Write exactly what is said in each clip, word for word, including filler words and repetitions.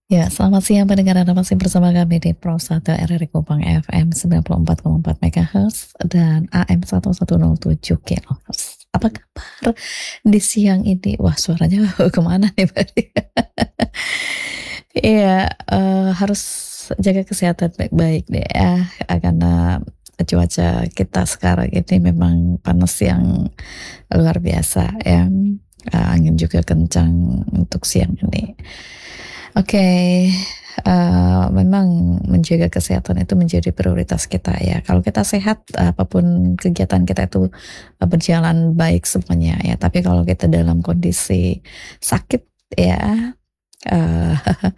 Ya, selamat siang pendengar Anda masih bersama kami di Pro satu R R I Kupang F M sembilan puluh empat koma empat megahertz dan A M seribu seratus tujuh kilohertz. Apa kabar di siang ini? Wah, suaranya kemana nih berarti? Iya, eee, harus jaga kesehatan baik-baik deh ya, eee, karena cuaca kita sekarang ini memang panas yang luar biasa ya, eee, angin juga kencang untuk siang ini. Oke, eee, memang menjaga kesehatan itu menjadi prioritas kita ya. Kalau kita sehat, apapun kegiatan kita itu, eee, berjalan baik semuanya ya. Tapi kalau kita dalam kondisi sakit ya, eee,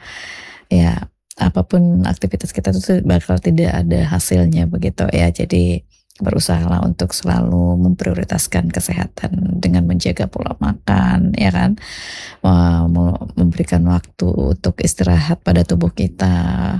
ya apapun aktivitas kita itu bakal tidak ada hasilnya begitu ya. Jadi berusahalah untuk selalu memprioritaskan kesehatan dengan menjaga pola makan ya kan, eee, me memberikan waktu untuk istirahat pada tubuh kita,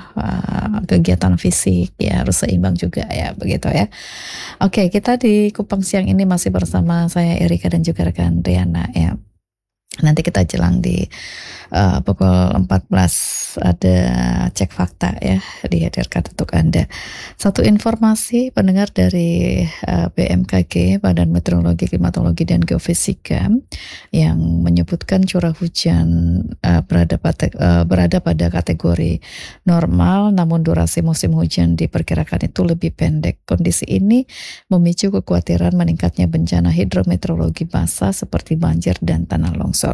eee, kegiatan fisik ya harus seimbang juga ya, begitu ya. Oke, kita di Kupang siang ini masih bersama saya Erika dan juga rekan Riana ya. Nanti kita jelang di, eee, pukul empat belas ada cek fakta ya, dihadirkan untuk Anda. Satu informasi pendengar dari, eee, B M K G, Badan Meteorologi, Klimatologi, dan Geofisika, yang menyebutkan curah hujan, eee, berada pate eee, berada pada kategori normal, namun durasi musim hujan diperkirakan itu lebih pendek. Kondisi ini memicu kekhawatiran meningkatnya bencana hidrometeorologi basah seperti banjir dan tanah longsor.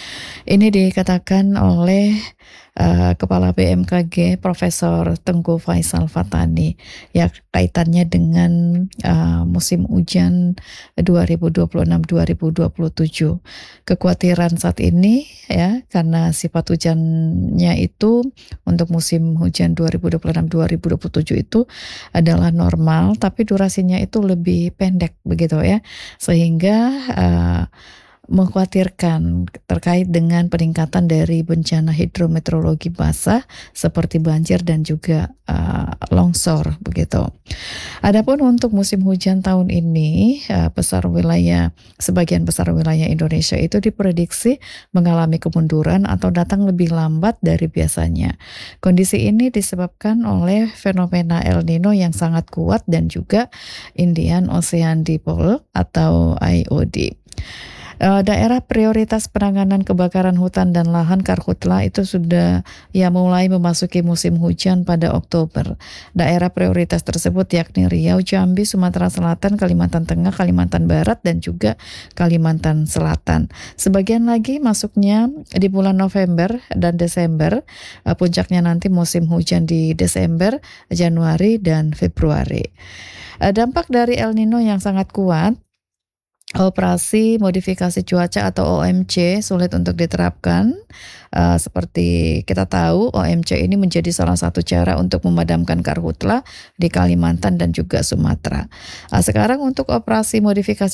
Ini dikatakan oleh, eee, Kepala B M K G Profesor Tengku Faisal Fatani, ya kaitannya dengan, eee, musim hujan dua ribu dua puluh enam dua ribu dua puluh tujuh. Kekhawatiran saat ini ya, karena sifat hujannya itu untuk musim hujan dua ribu dua puluh enam dua ribu dua puluh tujuh itu adalah normal, tapi durasinya itu lebih pendek begitu ya. Sehingga, eee, mengkhawatirkan terkait dengan peningkatan dari bencana hidrometeorologi basah seperti banjir dan juga, eee, longsor begitu. Adapun untuk musim hujan tahun ini, eee, besar wilayah sebagian besar wilayah Indonesia itu diprediksi mengalami kemunduran atau datang lebih lambat dari biasanya. Kondisi ini disebabkan oleh fenomena El Nino yang sangat kuat dan juga Indian Ocean Dipole atau I O D. Eee, daerah prioritas penanganan kebakaran hutan dan lahan Karhutla itu sudah ya mulai memasuki musim hujan pada Oktober. Daerah prioritas tersebut yakni Riau, Jambi, Sumatera Selatan, Kalimantan Tengah, Kalimantan Barat, dan juga Kalimantan Selatan. Sebagian lagi masuknya di bulan November dan Desember, eee, puncaknya nanti musim hujan di Desember, Januari, dan Februari. Eee, dampak dari El Nino yang sangat kuat, operasi modifikasi cuaca atau O M C sulit untuk diterapkan. Eee, seperti kita tahu O M C ini menjadi salah satu cara untuk memadamkan karhutla di Kalimantan dan juga Sumatera. Eee, sekarang untuk operasi modifikasi